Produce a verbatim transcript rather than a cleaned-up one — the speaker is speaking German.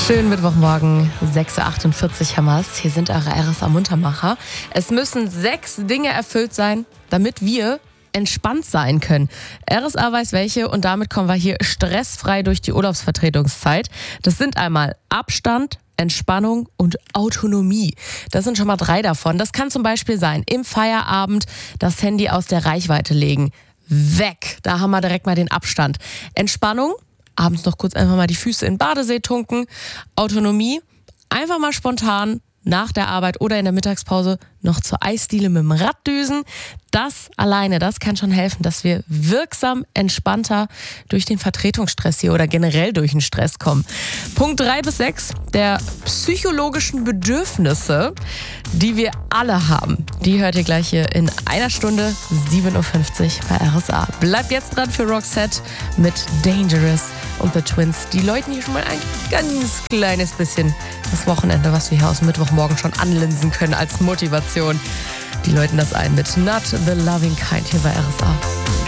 Schönen Mittwochmorgen, sechs Uhr achtundvierzig haben wir's. Hier sind eure R S A-Muntermacher. Es müssen sechs Dinge erfüllt sein, damit wir entspannt sein können. R S A weiß welche und damit kommen wir hier stressfrei durch die Urlaubsvertretungszeit. Das sind einmal Abstand, Entspannung und Autonomie. Das sind schon mal drei davon. Das kann zum Beispiel sein, im Feierabend das Handy aus der Reichweite legen. Weg, da haben wir direkt mal den Abstand. Entspannung, abends noch kurz einfach mal die Füße in den Badesee tunken. Autonomie, einfach mal spontan nach der Arbeit oder in der Mittagspause noch zur Eisdiele mit dem Rad düsen. Das alleine, das kann schon helfen, dass wir wirksam entspannter durch den Vertretungsstress hier oder generell durch den Stress kommen. Punkt drei bis sechs, der psychologischen Bedürfnisse, die wir alle haben. Die hört ihr gleich hier in einer Stunde, sieben Uhr fünfzig bei R S A. Bleibt jetzt dran für Roxette mit Dangerous und The Twins. Die läuten hier schon mal ein ganz kleines bisschen das Wochenende, was wir hier aus Mittwochmorgen schon anlinsen können als Motivation. Die läuten das ein mit Not the Loving Kind hier bei R S A.